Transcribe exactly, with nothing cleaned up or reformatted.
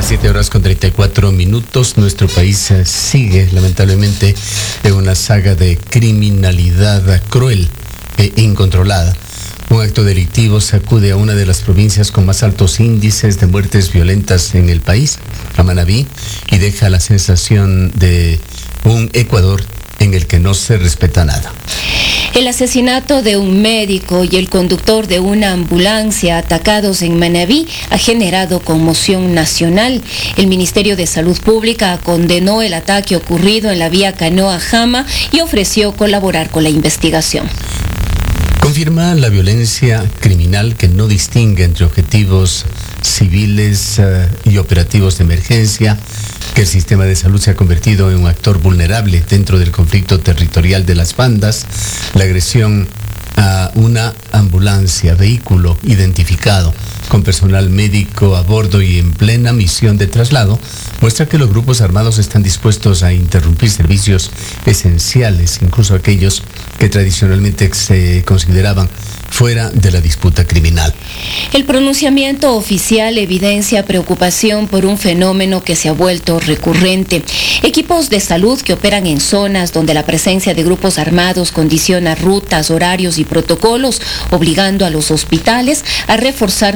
las siete horas con treinta y cuatro minutos. Nuestro país eh, sigue, lamentablemente, en una saga de criminalidad cruel e incontrolada. Un acto delictivo sacude a una de las provincias con más altos índices de muertes violentas en el país, a Manabí, y deja la sensación de un Ecuador en el que no se respeta nada. El asesinato de un médico y el conductor de una ambulancia atacados en Manabí ha generado conmoción nacional. El Ministerio de Salud Pública condenó el ataque ocurrido en la vía Canoa-Jama y ofreció colaborar con la investigación. Confirma la violencia criminal que no distingue entre objetivos civiles uh, y operativos de emergencia, que el sistema de salud se ha convertido en un actor vulnerable dentro del conflicto territorial de las bandas. La agresión a una ambulancia, vehículo identificado con personal médico a bordo y en plena misión de traslado, muestra que los grupos armados están dispuestos a interrumpir servicios esenciales, incluso aquellos que tradicionalmente se consideraban fuera de la disputa criminal. El pronunciamiento oficial evidencia preocupación por un fenómeno que se ha vuelto recurrente. Equipos de salud que operan en zonas donde la presencia de grupos armados condiciona rutas, horarios y protocolos, obligando a los hospitales a reforzar